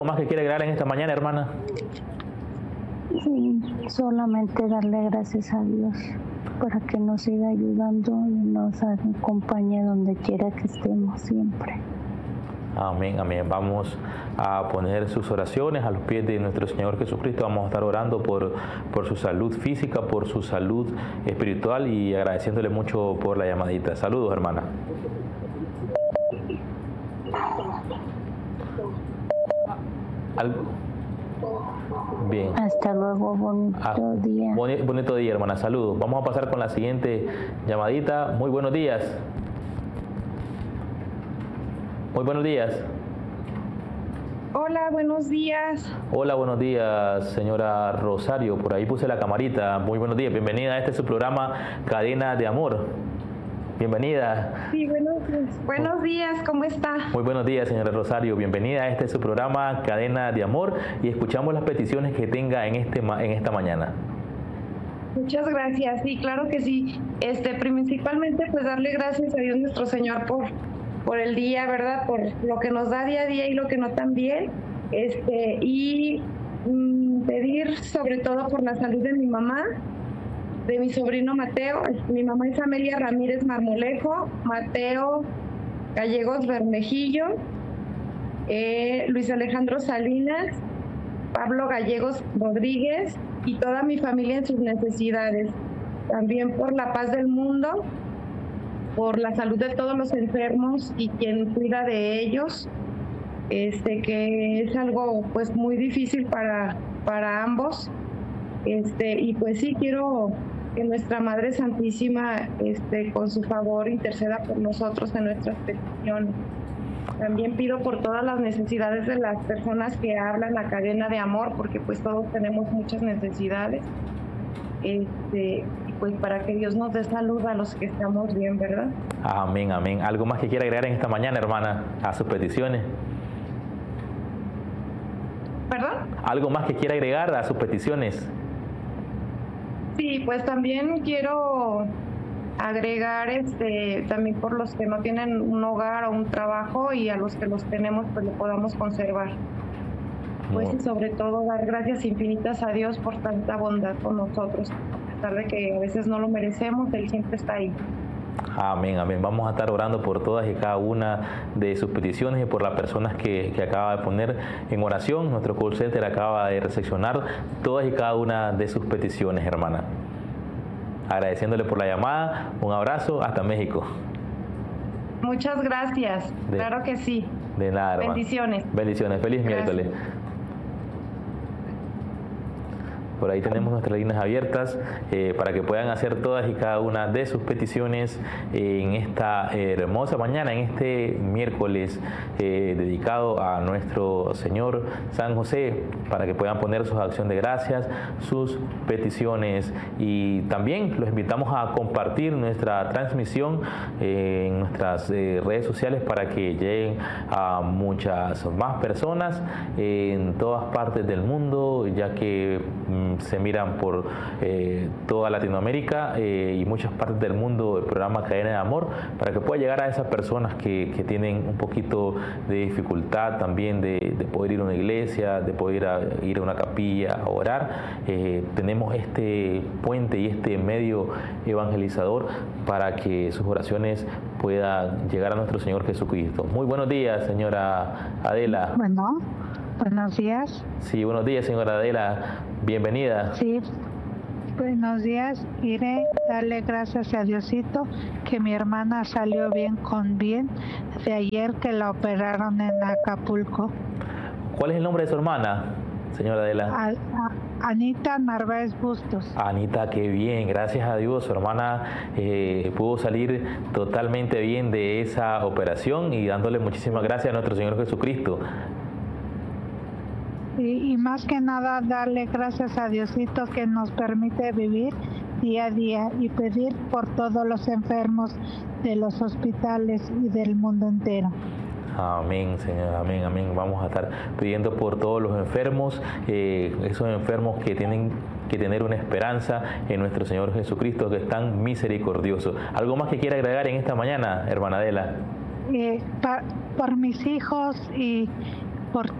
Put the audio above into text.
¿Más que quiere agregar en esta mañana, hermana? Sí, solamente darle gracias a Dios para que nos siga ayudando y nos acompañe donde quiera que estemos siempre. Amén, amén. Vamos a poner sus oraciones a los pies de nuestro Señor Jesucristo. Vamos a estar orando por su salud física, por su salud espiritual y agradeciéndole mucho por la llamadita. Saludos, hermana. ¿Algo? Bien. Hasta luego, bonito día. Bonito día, hermana. Saludos. Vamos a pasar con la siguiente llamadita. Muy buenos días. Muy buenos días. Hola, buenos días. Hola, buenos días, señora Rosario. Por ahí puse la camarita. Muy buenos días. Bienvenida a este su programa Cadena de Amor. Bienvenida. Sí, buenos días. Buenos días, ¿cómo está? Muy buenos días, señora Rosario. Bienvenida a este su programa Cadena de Amor y escuchamos las peticiones que tenga en esta mañana. Muchas gracias. Sí, claro que sí. Principalmente pues darle gracias a Dios nuestro Señor por el día, ¿verdad? Por lo que nos da día a día y lo que no también. Y pedir sobre todo por la salud de mi mamá, de mi sobrino Mateo. Mi mamá es Amelia Ramírez Marmolejo, Mateo Gallegos Bermejillo, Luis Alejandro Salinas, Pablo Gallegos Rodríguez y toda mi familia en sus necesidades. También por la paz del mundo, por la salud de todos los enfermos y quien cuida de ellos, que es algo pues muy difícil para ambos. Y pues sí, quiero que nuestra Madre Santísima con su favor interceda por nosotros en nuestras peticiones. También pido por todas las necesidades de las personas que hablan la cadena de amor, porque pues todos tenemos muchas necesidades. Y pues para que Dios nos dé salud a los que estamos bien, ¿verdad? Amén, amén. ¿Algo más que quiera agregar en esta mañana, hermana, a sus peticiones? ¿Perdón? ¿Algo más que quiera agregar a sus peticiones? Sí, pues también quiero agregar también por los que no tienen un hogar o un trabajo y a los que los tenemos pues lo podamos conservar. Pues y sobre todo dar gracias infinitas a Dios por tanta bondad con nosotros, a pesar de que a veces no lo merecemos, Él siempre está ahí. Amén, amén. Vamos a estar orando por todas y cada una de sus peticiones y por las personas que acaba de poner en oración. Nuestro call center acaba de recepcionar todas y cada una de sus peticiones, hermana. Agradeciéndole por la llamada. Un abrazo hasta México. Muchas gracias. Claro que sí. De nada, hermana. Bendiciones. Bendiciones. Feliz miércoles. Por ahí tenemos nuestras líneas abiertas para que puedan hacer todas y cada una de sus peticiones en esta hermosa mañana, en este miércoles dedicado a nuestro Señor San José, para que puedan poner su acción de gracias, sus peticiones, y también los invitamos a compartir nuestra transmisión en nuestras redes sociales para que lleguen a muchas más personas en todas partes del mundo, ya que se miran por toda Latinoamérica y muchas partes del mundo el programa Cadena de Amor, para que pueda llegar a esas personas que tienen un poquito de dificultad también de poder ir a una iglesia, de poder ir a una capilla a orar. Tenemos este puente y este medio evangelizador para que sus oraciones puedan llegar a nuestro Señor Jesucristo. Muy buenos días, señora Adela. Bueno, buenos días. Sí, buenos días, señora Adela. Bienvenida. Sí, buenos días. Iré a darle gracias a Diosito que mi hermana salió bien con bien de ayer que la operaron en Acapulco. ¿Cuál es el nombre de su hermana, señora Adela? Anita Narváez Bustos. Anita, qué bien, gracias a Dios. Su hermana pudo salir totalmente bien de esa operación y dándole muchísimas gracias a nuestro Señor Jesucristo. Y más que nada darle gracias a Diosito que nos permite vivir día a día y pedir por todos los enfermos de los hospitales y del mundo entero. Amén, Señor, amén, amén. Vamos a estar pidiendo por todos los enfermos, esos enfermos que tienen que tener una esperanza en nuestro Señor Jesucristo, que es tan misericordioso. ¿Algo más que quiera agregar en esta mañana, hermana Adela? Por mis hijos y por